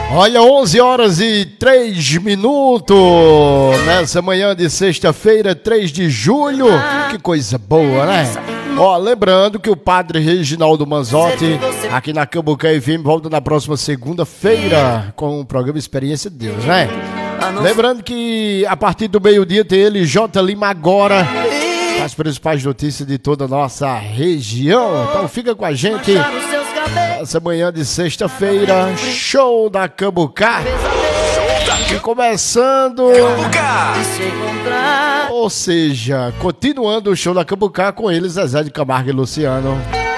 Olha, 11 horas e 3 minutos, nessa manhã de sexta-feira, 3 de julho, que coisa boa, né? Ó, lembrando que o padre Reginaldo Manzotti, aqui na Cambucá FM, volta na próxima segunda-feira com o programa Experiência de Deus, né? Lembrando que a partir do meio-dia tem ele, J. Lima Agora, as principais notícias de toda a nossa região. Então fica com a gente essa manhã de sexta-feira, show da Cambucá. E começando, ou seja, continuando o show da Cambucá com eles, Zezé de Camargo e Luciano.